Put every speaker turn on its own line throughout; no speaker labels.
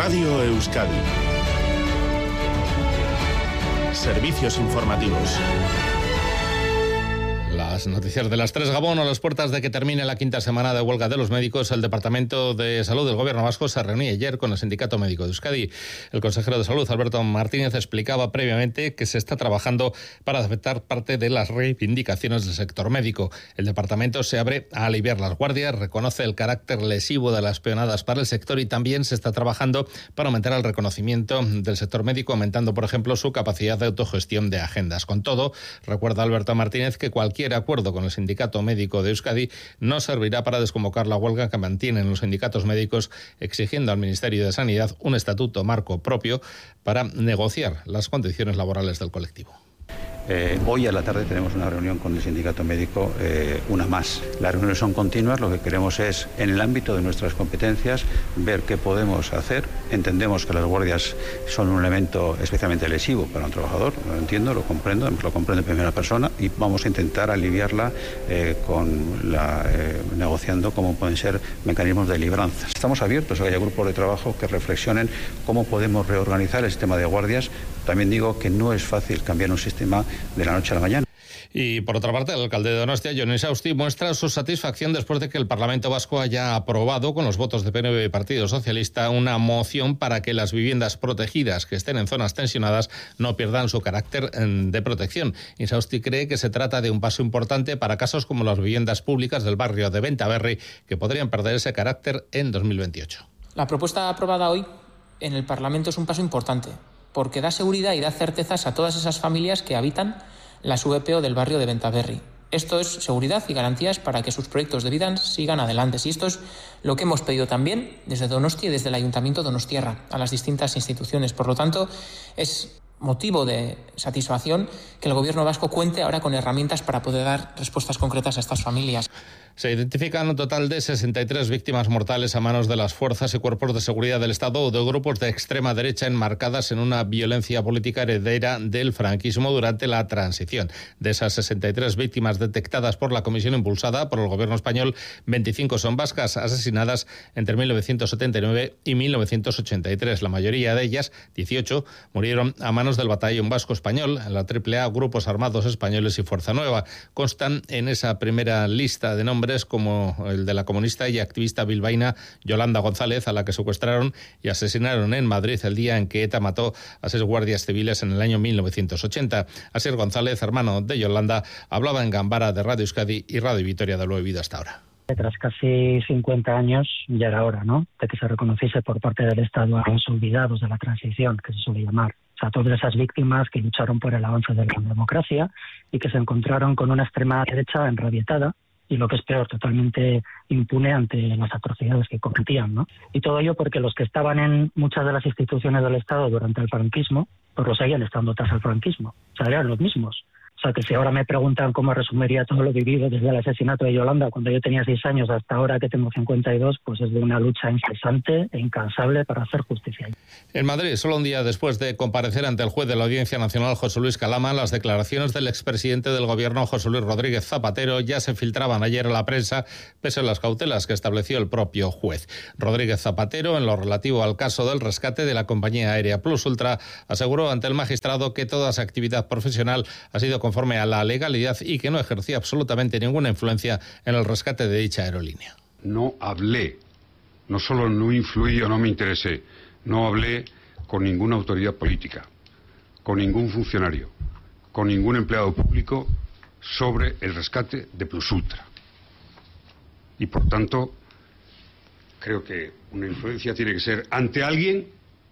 Radio Euskadi. Servicios informativos.
Las noticias de las 3. Gabón. A las puertas de que termine la quinta semana de huelga de los médicos, el Departamento de Salud del Gobierno vasco se reunió ayer con el Sindicato Médico de Euskadi. El consejero de Salud, Alberto Martínez, explicaba previamente que se está trabajando para aceptar parte de las reivindicaciones del sector médico. El departamento se abre a aliviar las guardias, reconoce el carácter lesivo de las peonadas para el sector y también se está trabajando para aumentar el reconocimiento del sector médico, aumentando, por ejemplo, su capacidad de autogestión de agendas. Con todo, recuerda Alberto Martínez que cualquier acuerdo con el Sindicato Médico de Euskadi no servirá para desconvocar la huelga que mantienen los sindicatos médicos, exigiendo al Ministerio de Sanidad un estatuto marco propio para negociar las condiciones laborales del colectivo.
Hoy a la tarde tenemos una reunión con el sindicato médico, una más. Las reuniones son continuas, lo que queremos es, en el ámbito de nuestras competencias, ver qué podemos hacer. Entendemos que las guardias son un elemento especialmente lesivo para un trabajador, lo entiendo, lo comprendo en primera persona y vamos a intentar aliviarla negociando cómo pueden ser mecanismos de libranza. Estamos abiertos a que haya grupos de trabajo que reflexionen cómo podemos reorganizar el sistema de guardias. También digo que no es fácil cambiar un sistema de la noche a la mañana.
Y por otra parte, el alcalde de Donostia, Jon Insausti, muestra su satisfacción después de que el Parlamento vasco haya aprobado, con los votos de PNV y Partido Socialista, una moción para que las viviendas protegidas que estén en zonas tensionadas no pierdan su carácter de protección. Insausti cree que se trata de un paso importante para casos como las viviendas públicas del barrio de Bentaberri, que podrían perder ese carácter en 2028.
La propuesta aprobada hoy en el Parlamento es un paso importante, porque da seguridad y da certezas a todas esas familias que habitan las VPO del barrio de Bentaberri. Esto es seguridad y garantías para que sus proyectos de vida sigan adelante. Y esto es lo que hemos pedido también desde Donostia y desde el Ayuntamiento donostiarra a las distintas instituciones. Por lo tanto, es motivo de satisfacción que el Gobierno vasco cuente ahora con herramientas para poder dar respuestas concretas a estas familias.
Se identifican un total de 63 víctimas mortales a manos de las fuerzas y cuerpos de seguridad del Estado o de grupos de extrema derecha enmarcadas en una violencia política heredera del franquismo durante la transición. De esas 63 víctimas detectadas por la comisión impulsada por el Gobierno español, 25 son vascas, asesinadas entre 1979 y 1983. La mayoría de ellas, 18, murieron a manos del Batallón Vasco Español, la AAA, Grupos Armados Españoles y Fuerza Nueva. Constan en esa primera lista de nombres como el de la comunista y activista bilbaína Yolanda González, a la que secuestraron y asesinaron en Madrid el día en que ETA mató a 6 guardias civiles en el año 1980. Asier González, hermano de Yolanda, hablaba en Gambara de Radio Euskadi y Radio Vitoria de lo vivido hasta ahora.
Tras casi 50 años ya era hora, ¿no?, de que se reconociese por parte del Estado a los olvidados de la transición, que se suele llamar. O sea, todas esas víctimas que lucharon por el avance de la democracia y que se encontraron con una extrema derecha enrabietada y, lo que es peor, totalmente impune ante las atrocidades que cometían, ¿no? Y todo ello porque los que estaban en muchas de las instituciones del Estado durante el franquismo, pues lo seguían estando tras el franquismo. O sea, eran los mismos. O sea, que si ahora me preguntan cómo resumiría todo lo vivido desde el asesinato de Yolanda cuando yo tenía 6 años hasta ahora que tengo 52, pues es de una lucha incesante e incansable para hacer justicia.
En Madrid, solo un día después de comparecer ante el juez de la Audiencia Nacional, José Luis Calama, las declaraciones del expresidente del Gobierno, José Luis Rodríguez Zapatero, ya se filtraban ayer a la prensa, pese a las cautelas que estableció el propio juez. Rodríguez Zapatero, en lo relativo al caso del rescate de la compañía aérea Plus Ultra, aseguró ante el magistrado que toda su actividad profesional ha sido conforme a la legalidad y que no ejercía absolutamente ninguna influencia en el rescate de dicha aerolínea.
No hablé, no solo no influí o no me interesé, no hablé con ninguna autoridad política, con ningún funcionario, con ningún empleado público sobre el rescate de Plus Ultra. Y por tanto, creo que una influencia tiene que ser ante alguien,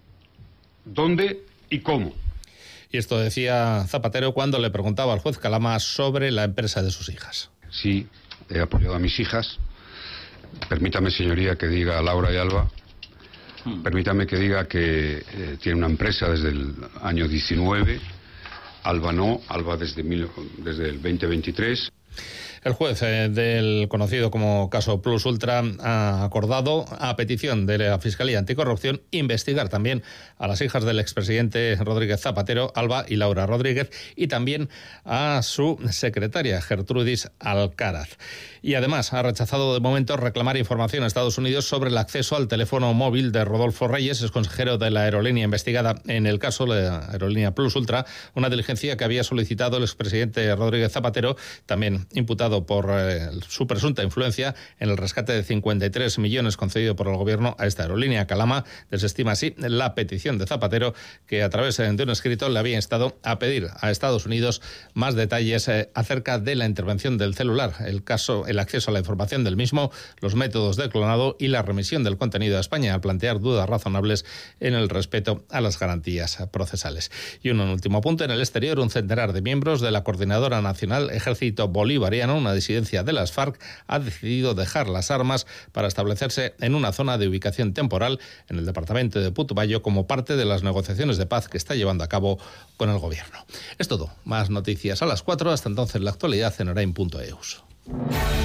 dónde y cómo.
Y esto decía Zapatero cuando le preguntaba al juez Calama sobre la empresa de sus hijas.
Sí, he apoyado a mis hijas. Permítame, señoría, que diga a Laura y Alba. Permítame que diga que tiene una empresa desde el año 19. Alba no, Alba desde el 2023.
El juez del conocido como caso Plus Ultra ha acordado, a petición de la Fiscalía Anticorrupción, investigar también a las hijas del expresidente Rodríguez Zapatero, Alba y Laura Rodríguez, y también a su secretaria, Gertrudis Alcaraz. Y además ha rechazado de momento reclamar información a Estados Unidos sobre el acceso al teléfono móvil de Rodolfo Reyes, exconsejero de la aerolínea investigada en el caso de la aerolínea Plus Ultra, una diligencia que había solicitado el expresidente Rodríguez Zapatero, también imputado por su presunta influencia en el rescate de 53 millones concedido por el gobierno a esta aerolínea. Calama desestima así la petición de Zapatero, que a través de un escrito le había instado a pedir a Estados Unidos más detalles acerca de la intervención del celular, el acceso a la información del mismo, los métodos de clonado y la remisión del contenido a España, al plantear dudas razonables en el respeto a las garantías procesales. Y un último punto: en el exterior, un centenar de miembros de la Coordinadora Nacional Ejército Bolivariano, una disidencia de las FARC, ha decidido dejar las armas para establecerse en una zona de ubicación temporal en el departamento de Putumayo como parte de las negociaciones de paz que está llevando a cabo con el gobierno. Es todo. Más noticias a las 4. Hasta entonces, la actualidad en Orain.eus.